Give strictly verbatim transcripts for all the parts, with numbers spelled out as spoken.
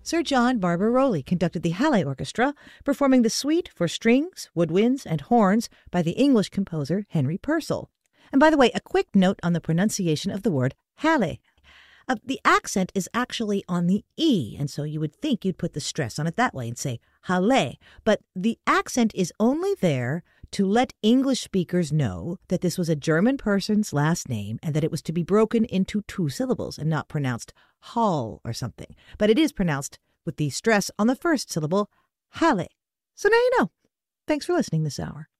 Sir John Barbaroli conducted the Halle Orchestra, performing the suite for strings, woodwinds, and horns by the English composer Henry Purcell. And by the way, a quick note on the pronunciation of the word Halle. Uh, the accent is actually on the E, and so you would think you'd put the stress on it that way and say Halle. But the accent is only there to let English speakers know that this was a German person's last name and that it was to be broken into two syllables and not pronounced Hall or something. But it is pronounced with the stress on the first syllable, Halle. So now you know. Thanks for listening this hour.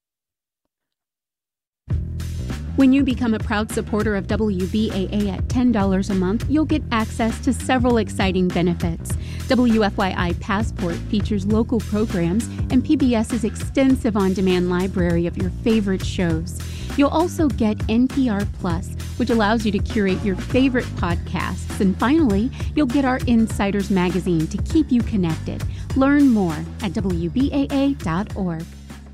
When you become a proud supporter of W B A A at ten dollars a month, you'll get access to several exciting benefits. W F Y I Passport features local programs and PBS's extensive on-demand library of your favorite shows. You'll also get N P R Plus, which allows you to curate your favorite podcasts. And finally, you'll get our Insiders magazine to keep you connected. Learn more at W B A A dot org.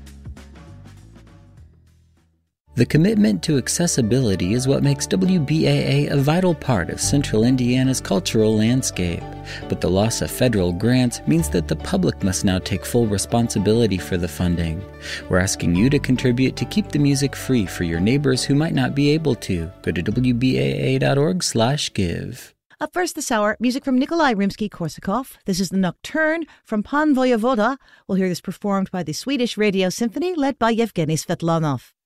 The commitment to accessibility is what makes W B A A a vital part of Central Indiana's cultural landscape. But the loss of federal grants means that the public must now take full responsibility for the funding. We're asking you to contribute to keep the music free for your neighbors who might not be able to. Go to W B A A dot org slash give. Up first this hour, music from Nikolai Rimsky-Korsakov. This is the Nocturne from Pan Voyevoda. We'll hear this performed by the Swedish Radio Symphony, led by Yevgeny Svetlanov.